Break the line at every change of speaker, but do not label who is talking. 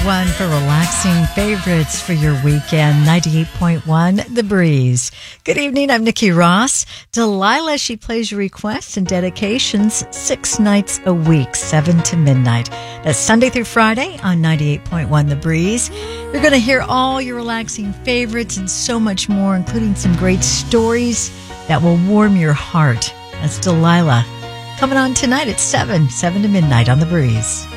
One for relaxing favorites for your weekend, 98.1 The Breeze. Good evening, I'm Nikki Ross. Delilah, she plays your requests and dedications 6 nights a week, 7 to midnight. That's Sunday through Friday on 98.1 The Breeze. You're going to hear all your relaxing favorites and so much more, including some great stories that will warm your heart. That's Delilah. Coming on tonight at 7 to midnight on The Breeze.